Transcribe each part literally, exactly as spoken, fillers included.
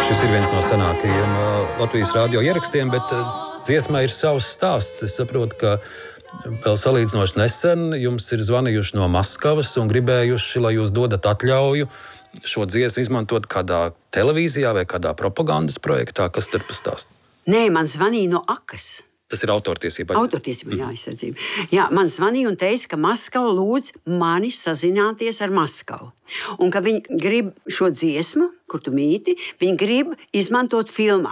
Šis ir viens no senākajiem Latvijas radio ierakstiem, bet dziesmai ir savs stāsts. Es saprotu, ka vēl salīdzinoši nesen jums ir zvanījuši no Maskavas un gribējuši, lai jūs dodat atļauju šo dziesmu izmantot kādā televīzijā vai kādā propagandas projektā. Kas tur pastāst? Nē, man zvanīja no Akas. Tas ir autortiesība. Autortiesība, jā, aizsardzība. Jā, man zvanīja un teica, ka Maskava lūdz mani sazināties ar Maskavu. Un ka viņi grib šo dziesmu, kur tu mīti, viņi grib izmantot filmā.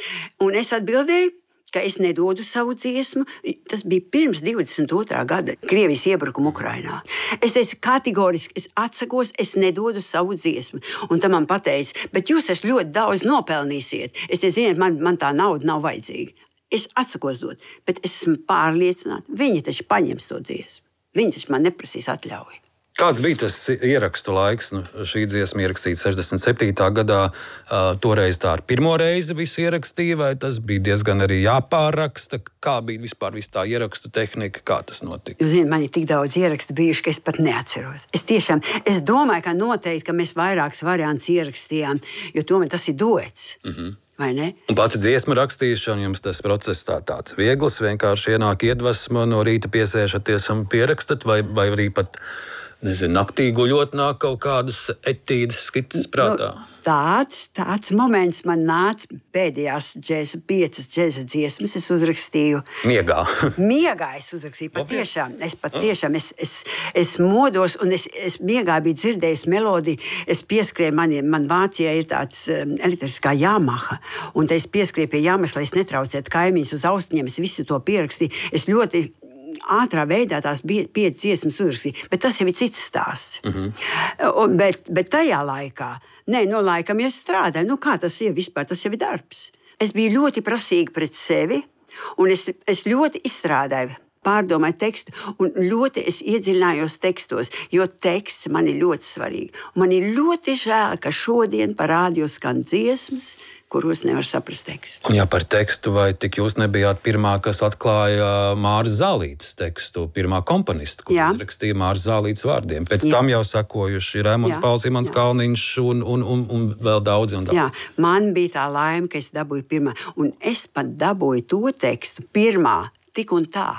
Un es atbildēju, ka es nedodu savu dziesmu. Tas bija pirms divdesmit otrā gada Krievijas iebrukuma Ukrainā. Es teicu kategoriski, es atsakos, es nedodu savu dziesmu. Un tam man pateica, bet jūs esat ļoti daudz nopelnīsiet. Es teicu, ziniet, man, man tā nauda nav vajadzīga. Es atsakos dot, bet es esmu pārliecināta, viņi taču paņems to dziesmu. Viņi taču man neprasīs atļauju. Kāds bija tas ierakstu laiks? Nu, šī dziesma ierakstīta sešdesmit septītā gadā. Uh, toreiz tā ar pirmo reizi visu ierakstīja, vai tas bija diezgan arī jāpārraksta? Kā bija vispār viss tā ierakstu tehnika? Kā tas notika? Jūs zināt, man ir tik daudz ierakstu bijuši, ka es pat neatceros. Es tiešām, es domāju, ka noteikti, ka mēs vairākas variantus ierakstījām, jo tomēr tas ir duets. Mhm. Un pati dziesma rakstīšana, jums tas process tā, tāds viegls, vienkārši ienāk iedvesma, no rīta piesēšaties un pierakstat, vai, vai arī pat, nezinu, naktī guļot nāk kaut kādas etīdes skices prātā? Nu, tāds, tāds moments man nāca pēdējās džēza, piecas džēza dziesmas, es uzrakstīju. Miegā? Miegā es uzrakstīju, patiešām, es patiešām, es, es, es modos un es, es miegā biju dzirdējis melodiju, es pieskrēju, man, man Vācijā ir tāds um, elektriskā Yamaha, un te es pieskrēju pie Yamahas, lai es netraucētu kaimiņus uz austiņiem, es visu to pierakstīju, es ļoti ātrā veidā tās piecas dziesmas uzrakstīju, bet tas jau ir cits stāsts. Mm-hmm. bet, bet tajā laikā, nē, no laikam jau strādāju, nu kā tas ir vispār, tas jau ir darbs. Es biju ļoti prasīga pret sevi, un es, es ļoti izstrādāju, pārdomāju tekstu, un ļoti es iedziļinājos tekstos, jo teksts man ir ļoti svarīgi. Un man ir ļoti žēl, ka šodien pa rādio skan dziesmas, kuros nevar saprast tekstu. Un ja par tekstu, vai tik jūs nebijāt pirmā, kas atklāja Māras Zālītes tekstu, pirmā komponista, kur izrakstīja Māras Zālītes vārdiem. Pēc Jā. tam jau sakojuši Raimonds Pauls, Imants Kalniņš un, un, un, un vēl daudzi un daudzi. Jā, man bija tā laime, ka es dabūju pirmā, un es pat dabūju to tekstu pirmā, tik un tā.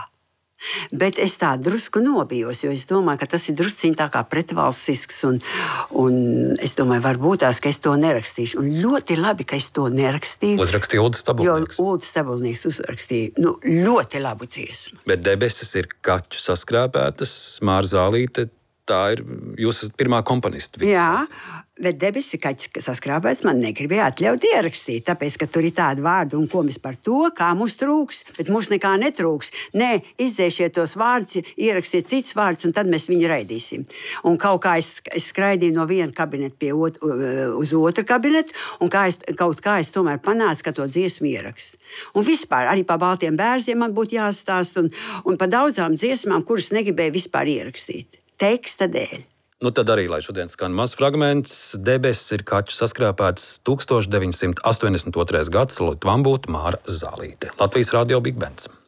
Bet es tā drusku nobijos, jo es domāju, ka tas ir drusciņ tā kā pretvalstisks, un, un es domāju, varbūt tās, ka es to nerakstīšu. Un ļoti labi, ka es to nerakstīju. Uzrakstīja Uldis Stabulnieks. Jo Uldis Stabulnieks uzrakstīja, nu, ļoti labu dziesmu. Bet debesis ir kaķu saskrāpētas, Māra Zālīte, tā ir, jūs esat pirmā komponista. Jā, bet debesis kaķis saskrāpēts man negribēja atļaut ierakstīt, tāpēc, ka tur ir tādi vārdi un ko mēs par to, kā mums trūks, bet mums nekā netrūks. Nē, izdzēšiet tos vārdus, ierakstiet cits vārds, un tad mēs viņu raidīsim. Un kaut kā es, es skraidīju no viena kabineta pie ot, uz otru kabinetu, un kā es, kaut kā es tomēr panācu, ka to dziesmu ierakst. Un vispār, arī pa Baltiem bērziem man būtu jāstāst, un, un pa daudzām dziesmām, kuras negribēju vispār ierakstīt. Teksta dēļ. Nu tad arī, lai šodien skan mazs fragments, debesis ir kaķu saskrāpēts tūkstoš deviņsimt astoņdesmit otrais gads, Litvambūta Māra Zālīte. Latvijas radio Big Bands.